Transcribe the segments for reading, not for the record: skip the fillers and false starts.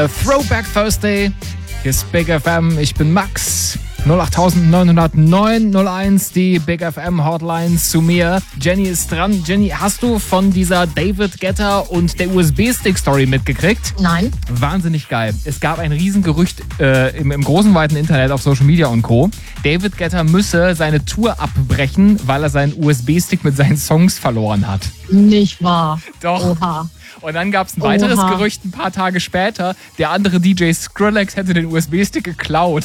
Throwback Thursday. Hier ist Big FM. Ich bin Max. 0890901, die Big FM Hotline zu mir. Jenny ist dran. Jenny, hast du von dieser David Guetta und der USB-Stick-Story mitgekriegt? Nein. Wahnsinnig geil. Es gab ein Riesengerücht im großen, weiten Internet auf Social Media und Co. David Guetta müsse seine Tour abbrechen, weil er seinen USB-Stick mit seinen Songs verloren hat. Nicht wahr. Doch. Oha. Und dann gab es ein weiteres Gerücht ein paar Tage später. Der andere DJ Skrillex hätte den USB-Stick geklaut.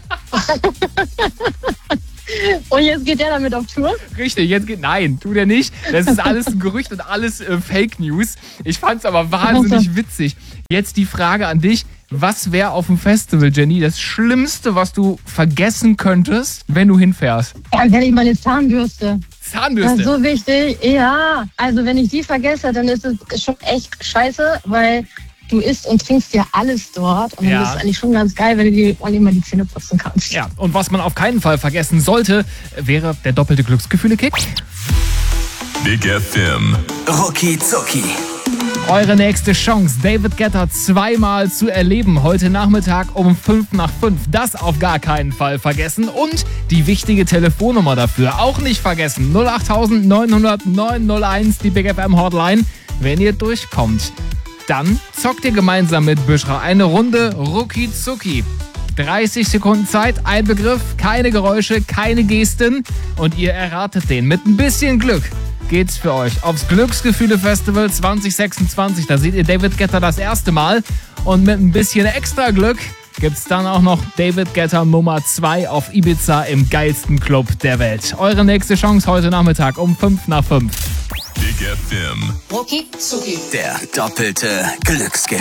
Und jetzt geht der damit auf Tour? Richtig, nein, tut er nicht. Das ist alles ein Gerücht und alles Fake News. Ich fand's aber wahnsinnig witzig. Jetzt die Frage an dich. Was wäre auf dem Festival, Jenny, das Schlimmste, was du vergessen könntest, wenn du hinfährst? Ganz ehrlich, meine Zahnbürste. Zahnbürste? Das ist so wichtig. Ja, also wenn ich die vergesse, dann ist es schon echt scheiße, weil du isst und trinkst ja alles dort. Und dann ist es eigentlich schon ganz geil, wenn du dir mal die Zähne putzen kannst. Ja, und was man auf keinen Fall vergessen sollte, wäre der doppelte Glücksgefühle-Kick. Big FM. Rucki Zucki. Eure nächste Chance, David Guetta zweimal zu erleben. Heute Nachmittag um 5:05. Das auf gar keinen Fall vergessen. Und die wichtige Telefonnummer dafür auch nicht vergessen. 0890901, die Big FM Hotline. Wenn ihr durchkommt, dann zockt ihr gemeinsam mit Büschra eine Runde Rucki Zucki. 30 Sekunden Zeit, ein Begriff, keine Geräusche, keine Gesten und ihr erratet den. Mit ein bisschen Glück geht's für euch aufs Glücksgefühle-Festival 2026. Da seht ihr David Guetta das erste Mal und mit ein bisschen extra Glück gibt's dann auch noch David Guetta Nummer 2 auf Ibiza im geilsten Club der Welt. Eure nächste Chance heute Nachmittag um 5:05. Big FM. Rucki Zucki. Der doppelte Glücksgewinn.